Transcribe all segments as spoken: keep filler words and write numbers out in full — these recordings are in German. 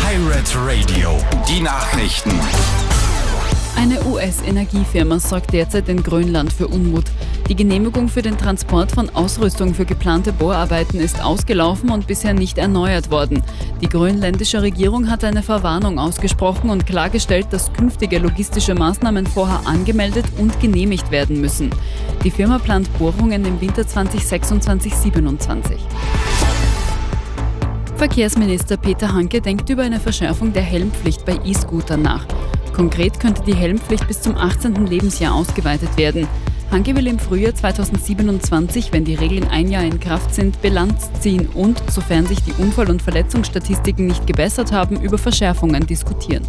Pirate Radio, die Nachrichten. Eine U S-Energiefirma sorgt derzeit in Grönland für Unmut. Die Genehmigung für den Transport von Ausrüstung für geplante Bohrarbeiten ist ausgelaufen und bisher nicht erneuert worden. Die grönländische Regierung hat eine Verwarnung ausgesprochen und klargestellt, dass künftige logistische Maßnahmen vorher angemeldet und genehmigt werden müssen. Die Firma plant Bohrungen im Winter zwanzig sechsundzwanzig siebenundzwanzig. Verkehrsminister Peter Hanke denkt über eine Verschärfung der Helmpflicht bei E-Scootern nach. Konkret könnte die Helmpflicht bis zum achtzehnten Lebensjahr ausgeweitet werden. Hanke will im Frühjahr zweitausendsiebenundzwanzig, wenn die Regeln ein Jahr in Kraft sind, Bilanz ziehen und, sofern sich die Unfall- und Verletzungsstatistiken nicht gebessert haben, über Verschärfungen diskutieren.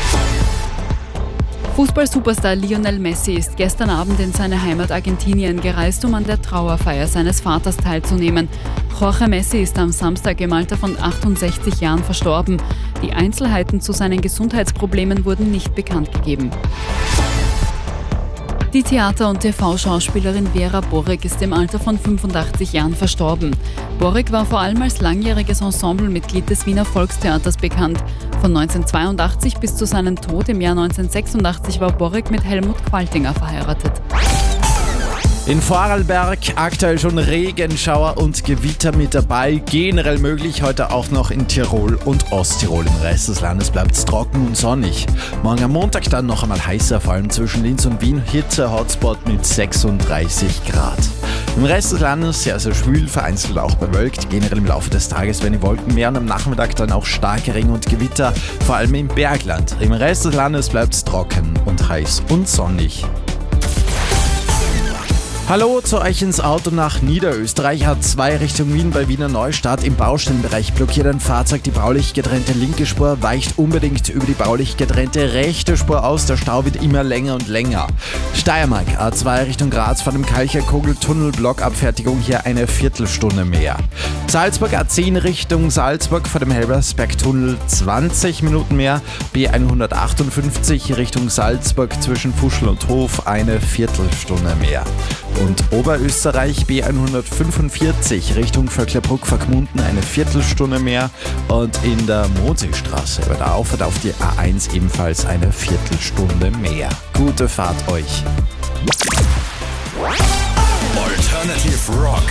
Fußball-Superstar Lionel Messi ist gestern Abend in seine Heimat Argentinien gereist, um an der Trauerfeier seines Vaters teilzunehmen. Jorge Messi ist am Samstag im Alter von achtundsechzig Jahren verstorben. Die Einzelheiten zu seinen Gesundheitsproblemen wurden nicht bekannt gegeben. Die Theater- und T V-Schauspielerin Vera Borek ist im Alter von fünfundachtzig Jahren verstorben. Borek war vor allem als langjähriges Ensemblemitglied des Wiener Volkstheaters bekannt. Von neunzehnhundertzweiundachtzig bis zu seinem Tod im Jahr neunzehnhundertsechsundachtzig war Borek mit Helmut Qualtinger verheiratet. In Vorarlberg aktuell schon Regenschauer und Gewitter mit dabei. Generell möglich heute auch noch in Tirol und Osttirol. Im Rest des Landes bleibt es trocken und sonnig. Morgen am Montag dann noch einmal heißer, vor allem zwischen Linz und Wien. Hitze-Hotspot mit sechsunddreißig Grad. Im Rest des Landes sehr, sehr schwül, vereinzelt auch bewölkt. Generell im Laufe des Tages werden die Wolken mehr und am Nachmittag dann auch starke Regen und Gewitter, vor allem im Bergland. Im Rest des Landes bleibt es trocken und heiß und sonnig. Hallo zu euch ins Auto nach Niederösterreich. A zwei Richtung Wien bei Wiener Neustadt. Im Baustellenbereich blockiert ein Fahrzeug die baulich getrennte linke Spur, weicht unbedingt über die baulich getrennte rechte Spur aus. Der Stau wird immer länger und länger. Steiermark, A zwei Richtung Graz vor dem Kalcher-Kogel-Tunnel, Blockabfertigung hier eine Viertelstunde mehr. Salzburg, A zehn Richtung Salzburg vor dem Helbersberg-Tunnel zwanzig Minuten mehr. B hundertachtundfünfzig Richtung Salzburg zwischen Fuschl und Hof eine Viertelstunde mehr. Und Oberösterreich B hundertfünfundvierzig Richtung Vöcklerbruck-Vergmunden eine Viertelstunde mehr. Und in der Mondseestraße bei der Auffahrt auf die A eins ebenfalls eine Viertelstunde mehr. Gute Fahrt euch! Alternative Rock.